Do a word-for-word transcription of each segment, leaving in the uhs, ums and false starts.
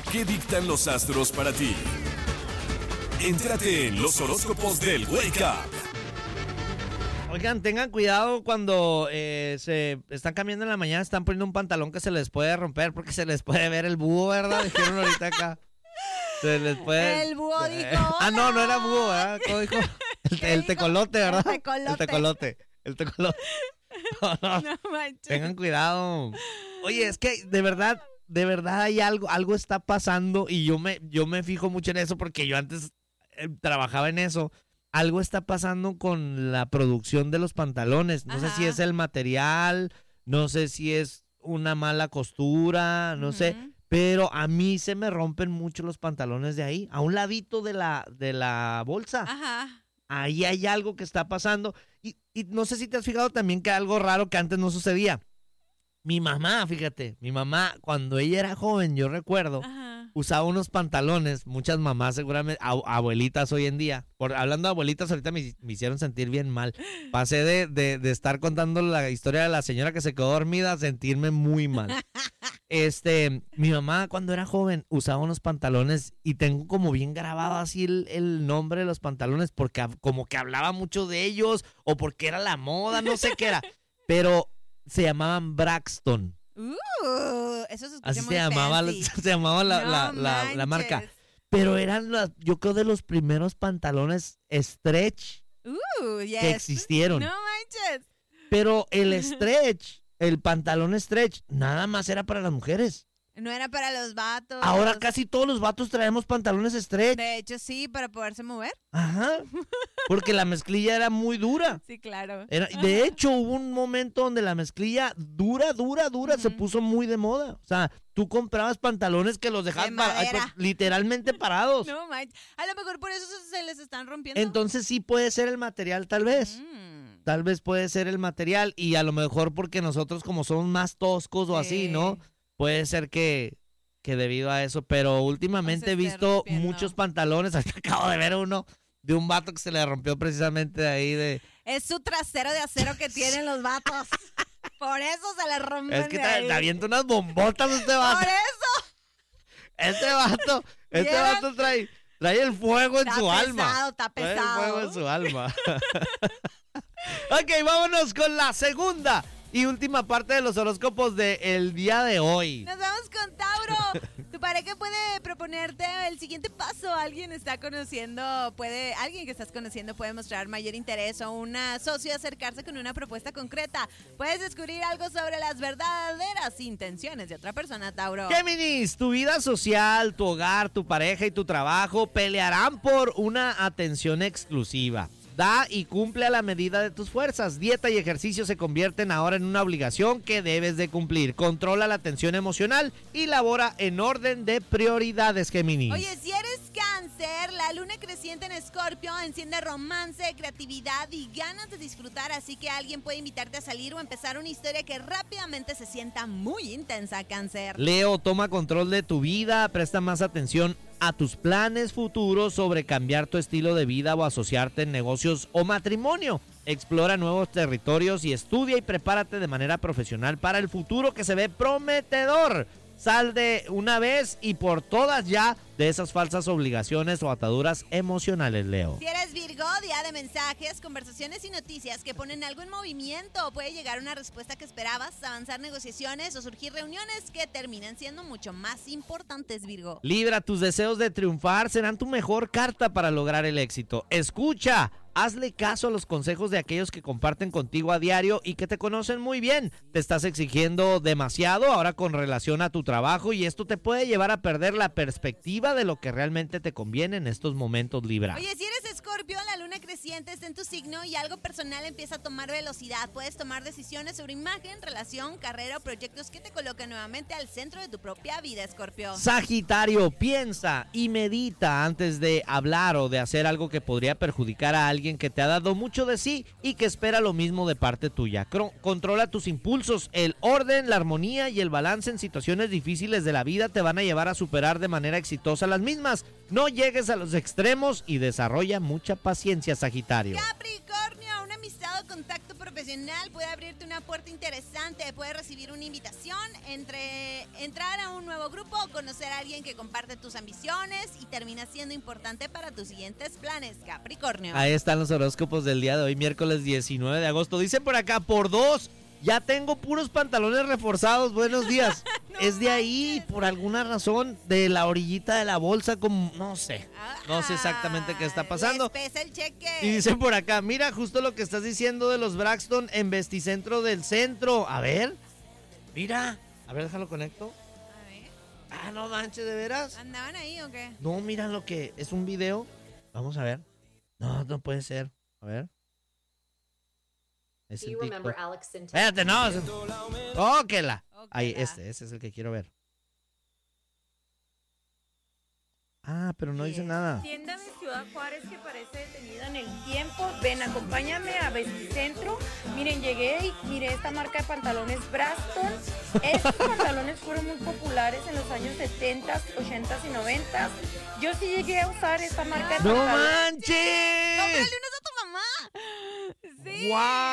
¿Qué dictan los astros para ti? Entérate en los horóscopos del Wake Up. Oigan, tengan cuidado cuando eh, se están cambiando en la mañana, están poniendo un pantalón que se les puede romper porque se les puede ver el búho, ¿verdad? Dijeron ahorita acá. Se les puede... El búho dijo... Ah, no, no era búho, ¿verdad? ¿Cómo dijo? El, el tecolote, ¿verdad? El tecolote. El tecolote. El tecolote. No, no. No manches. Tengan cuidado. Oye, es que de verdad, de verdad hay algo, algo está pasando y yo me, yo me fijo mucho en eso porque yo antes eh, trabajaba en eso. Algo está pasando con la producción de los pantalones. No Ajá. sé si es el material, no sé si es una mala costura, no Ujú. sé. Pero a mí se me rompen mucho los pantalones de ahí, a un ladito de la, de la bolsa. Ajá. Ahí hay algo que está pasando. Y, y no sé si te has fijado también que algo raro que antes no sucedía. Mi mamá, fíjate, mi mamá, cuando ella era joven, yo recuerdo, Ajá. usaba unos pantalones, muchas mamás seguramente, ab- abuelitas hoy en día, por, hablando de abuelitas, ahorita me, me hicieron sentir bien mal. Pasé de, de, de estar contando la historia de la señora que se quedó dormida a sentirme muy mal. Este, mi mamá cuando era joven usaba unos pantalones y tengo como bien grabado así el, el nombre de los pantalones porque hab- como que hablaba mucho de ellos o porque era la moda, no sé qué era, pero se llamaban Braxton. Uh, eso se escucha Así muy se llamaba, fancy. se llamaba la, No la, la, la marca. manches. Pero eran, las, yo creo, de los primeros pantalones stretch Uh, yes. que existieron. No manches. Pero el stretch, el pantalón stretch, nada más era para las mujeres. No era para los vatos. Ahora casi todos los vatos traemos pantalones stretch. De hecho, sí, para poderse mover. Ajá. Porque la mezclilla era muy dura. Sí, claro. Era, de hecho, hubo un momento donde la mezclilla dura, dura, dura, se Ujú. puso muy de moda. O sea, tú comprabas pantalones que los dejabas De para- ay, madera. pues, literalmente parados. No manches. A lo mejor por eso se, se les están rompiendo. Entonces sí puede ser el material, tal vez. Mm. Tal vez puede ser el material y a lo mejor porque nosotros como somos más toscos o así, Sí. ¿no? Puede ser que, que debido a eso, pero últimamente se he esté visto rompiendo. muchos pantalones, hasta acabo de ver uno de un vato que se le rompió precisamente de ahí de... Es su trasero de acero que tienen los vatos. Por eso se les rompen Es que de te, ahí. te avienta unas bombotas este Por vato. eso. Este vato, este ¿Vieron? vato trae, trae el fuego en Está su alma. pesado, está Trae el pesado. fuego en su alma. Ok, vámonos con la segunda y última parte de los horóscopos del día de hoy. Nos vamos con Tauro. Tu pareja puede proponerte el siguiente paso. Alguien está conociendo, puede, alguien que estás conociendo puede mostrar mayor interés o una socio acercarse con una propuesta concreta. Puedes descubrir algo sobre las verdaderas intenciones de otra persona, Tauro. Géminis, tu vida social, tu hogar, tu pareja y tu trabajo pelearán por una atención exclusiva. Da y cumple a la medida de tus fuerzas. Dieta y ejercicio se convierten ahora en una obligación que debes de cumplir. Controla la tensión emocional y labora en orden de prioridades, Géminis. Oye, si eres Cáncer, la luna creciente en Escorpio enciende romance, creatividad y ganas de disfrutar, así que alguien puede invitarte a salir o empezar una historia que rápidamente se sienta muy intensa, Cáncer. Leo, toma control de tu vida, presta más atención a tus planes futuros sobre cambiar tu estilo de vida o asociarte en negocios o matrimonio. Explora nuevos territorios y estudia y prepárate de manera profesional para el futuro que se ve prometedor. Sal de una vez y por todas ya de esas falsas obligaciones o ataduras emocionales, Leo. Si eres Virgo, día de mensajes, conversaciones y noticias que ponen algo en movimiento. Puede llegar una respuesta que esperabas, avanzar negociaciones o surgir reuniones que terminan siendo mucho más importantes, Virgo. Libra, tus deseos de triunfar serán tu mejor carta para lograr el éxito. Escucha, hazle caso a los consejos de aquellos que comparten contigo a diario y que te conocen muy bien. Te estás exigiendo demasiado ahora con relación a tu trabajo y esto te puede llevar a perder la perspectiva de lo que realmente te conviene en estos momentos, Libra. Oye, si eres Escorpio, la luna creciente está en tu signo y algo personal empieza a tomar velocidad. Puedes tomar decisiones sobre imagen, relación, carrera o proyectos que te colocan nuevamente al centro de tu propia vida, Escorpio. Sagitario, piensa y medita antes de hablar o de hacer algo que podría perjudicar a alguien que te ha dado mucho de sí y que espera lo mismo de parte tuya. Cro- controla tus impulsos, el orden, la armonía y el balance en situaciones difíciles de la vida te van a llevar a superar de manera exitosa las mismas. No llegues a los extremos y desarrolla mucha paciencia, Sagitario. Capricornio, una amistad o contacto profesional profesional, puede abrirte una puerta interesante, puede recibir una invitación, entre entrar a un nuevo grupo, conocer a alguien que comparte tus ambiciones y termina siendo importante para tus siguientes planes, Capricornio. Ahí están los horóscopos del día de hoy, miércoles diecinueve de agosto. Dicen por acá, por dos, ya tengo puros pantalones reforzados. Buenos días. No es de ahí, manches. por alguna razón, de la orillita de la bolsa, como, no sé. No sé exactamente qué está pasando. Les pesa el cheque. Y dicen por acá, mira justo lo que estás diciendo de los Braxton en Vesticentro del Centro. A ver, mira. A ver, déjalo conecto. A ver, Ah, no manches, ¿de veras? ¿andaban ahí o qué? No, mira lo que es un video. Vamos a ver. No, no puede ser. A ver. Es en TikTok. Espérate, no. es- Oh, que la. Ahí, Óquela. este, ese es el que quiero ver. Ah, pero no dice Yes. nada. Tienda de Ciudad Juárez que parece detenida en el tiempo. Ven, acompáñame a Vesticentro. Miren, llegué y miré esta marca de pantalones Braxton. Estos pantalones fueron muy populares en los años setenta, ochenta y noventa. Yo sí llegué a usar esta marca de ¡No pantalones. manches! ¡Cómprale unos a tu mamá! ¡Sí!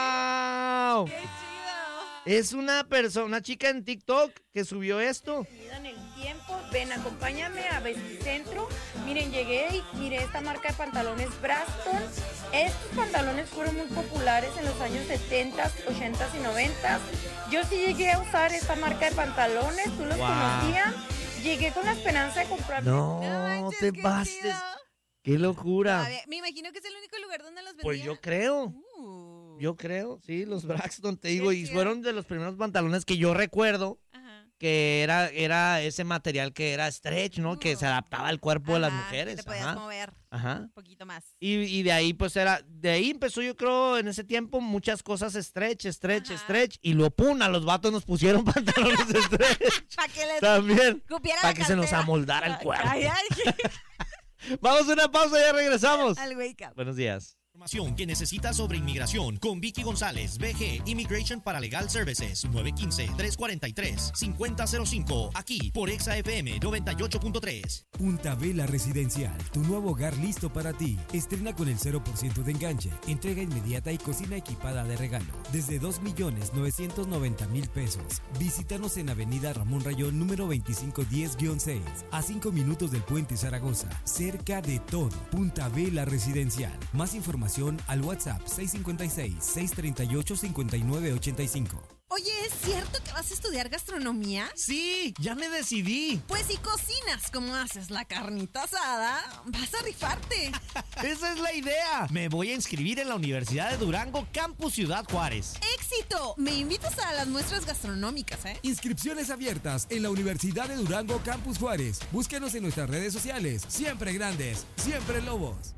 ¡Wow! ¡Qué chido! Es una persona, una chica en TikTok que subió esto. Detenida en el tiempo. Ven, acompáñame a Vesticentro. Miren, llegué y miré esta marca de pantalones Braxton. Estos pantalones fueron muy populares en los años setenta, ochenta y noventa. Yo sí llegué a usar esta marca de pantalones. ¿Tú los Wow. conocías? Llegué con la esperanza de comprar. No, No manches, te qué pases. chido. ¡Qué A locura! ver, me imagino que es el único lugar donde los vendían. Pues yo creo. Uh. Yo creo, sí, los Braxton, te Qué digo, y chido. fueron de los primeros pantalones que yo recuerdo Ajá. que era, era ese material que era stretch, ¿no? Que se adaptaba al cuerpo de las Ajá, que mujeres. Te podías Ajá, mover ajá. un poquito más. Y, y de ahí, pues era, de ahí empezó, yo creo, en ese tiempo, muchas cosas stretch, stretch, Ajá. stretch. Y lo pum, a los vatos nos pusieron pantalones de stretch. Para que les También. cupiera Para la que se nos cartera. amoldara el cuerpo. Ay, ay, Vamos a una pausa y ya regresamos. al wake up. Buenos días. Información que necesitas sobre inmigración con Vicky González, B G Immigration Paralegal Services, nueve uno cinco, tres cuatro tres, cinco cero cero cinco, aquí por Exa F M noventa y ocho punto tres. Punta Vela Residencial, tu nuevo hogar listo para ti. Estrena con el cero por ciento de enganche, entrega inmediata y cocina equipada de regalo. Desde dos millones novecientos noventa mil pesos. Visítanos en Avenida Ramón Rayón, número veinticinco diez guión seis, a cinco minutos del Puente Zaragoza. Cerca de todo. Punta Vela Residencial. Más información al WhatsApp seis cinco seis, seis tres ocho, cinco nueve ocho cinco. Oye, ¿es cierto que vas a estudiar gastronomía? Sí, ya me decidí. Pues si cocinas como haces la carnita asada, vas a rifarte. Esa es la idea. Me voy a inscribir en la Universidad de Durango, Campus Ciudad Juárez. ¡Éxito! Me invitas a las muestras gastronómicas, ¿eh? Inscripciones abiertas en la Universidad de Durango Campus Juárez. Búsquenos en nuestras redes sociales. Siempre grandes, siempre lobos.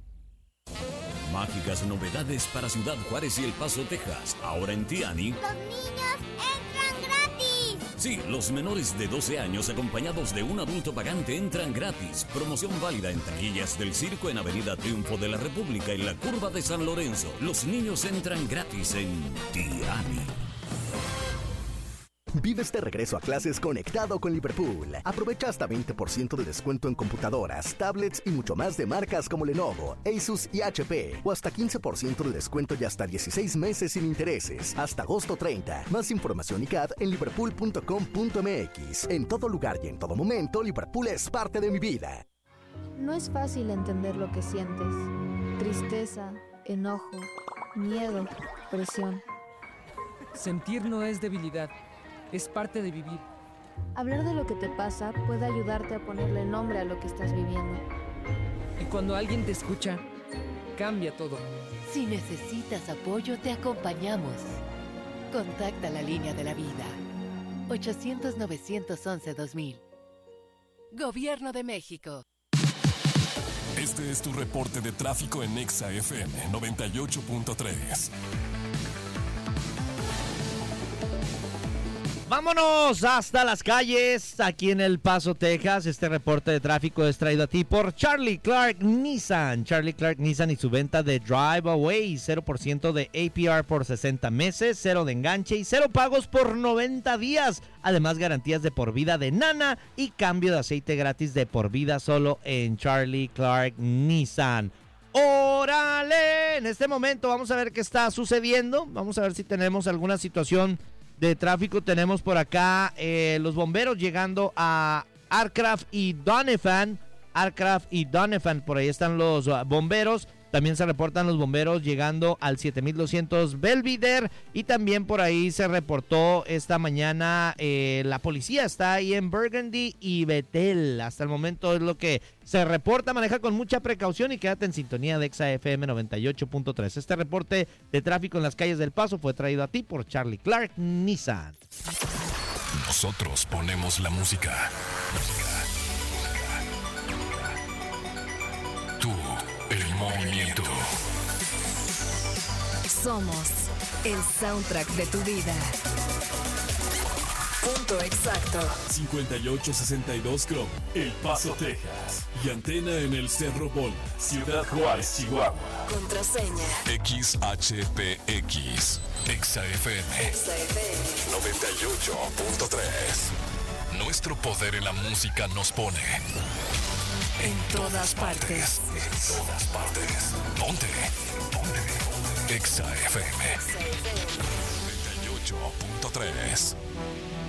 Mágicas novedades para Ciudad Juárez y El Paso, Texas. Ahora en Tiani. ¡Los niños entran gratis! Sí, los menores de doce años acompañados de un adulto pagante entran gratis. Promoción válida en taquillas del circo en Avenida Triunfo de la República en la curva de San Lorenzo. Los niños entran gratis en Tiani. Vives de regreso a clases conectado con Liverpool. Aprovecha hasta veinte por ciento de descuento en computadoras, tablets y mucho más de marcas como Lenovo, Asus y H P. O hasta quince por ciento de descuento y hasta dieciséis meses sin intereses. Hasta agosto treinta. Más información y C A D en liverpool punto com punto m x. En todo lugar y en todo momento, Liverpool es parte de mi vida. No es fácil entender lo que sientes. Tristeza, enojo, miedo, presión. Sentir no es debilidad, es parte de vivir. Hablar de lo que te pasa puede ayudarte a ponerle nombre a lo que estás viviendo. Y cuando alguien te escucha, cambia todo. Si necesitas apoyo, te acompañamos. Contacta la línea de la vida. ochocientos, novecientos once, dos mil. Gobierno de México. Este es tu reporte de tráfico en Exa F M noventa y ocho punto tres. Vámonos hasta las calles, aquí en El Paso, Texas. Este reporte de tráfico es traído a ti por Charlie Clark Nissan. Charlie Clark Nissan y su venta de Drive Away. cero por ciento de A P R por sesenta meses, cero de enganche y cero pagos por noventa días. Además, garantías de por vida de Nana y cambio de aceite gratis de por vida solo en Charlie Clark Nissan. ¡Órale! En este momento vamos a ver qué está sucediendo. Vamos a ver si tenemos alguna situación de tráfico. Tenemos por acá eh, los bomberos llegando a Arcraft y Donovan. Arcraft y Donovan, por ahí están los uh, bomberos. También se reportan los bomberos llegando al siete mil doscientos Belvidere. Y también por ahí se reportó esta mañana eh, la policía está ahí en Burgundy y Bethel. Hasta el momento es lo que se reporta. Maneja con mucha precaución y quédate en sintonía de Exa F M noventa y ocho punto tres. Este reporte de tráfico en las calles del Paso fue traído a ti por Charlie Clark Nissan. Nosotros ponemos la música. Tú, el movimiento. Somos el soundtrack de tu vida. Punto exacto. cincuenta y ocho sesenta y dos Chrome, El Paso, Texas. Y antena en el Cerro Bola, Ciudad Juárez, Chihuahua. Contraseña X H P X. Exa F M. Exa F M noventa y ocho punto tres. Nuestro poder en la música nos pone en todas partes. En todas partes. Ponte. Ponte. Exa F M noventa y ocho punto tres.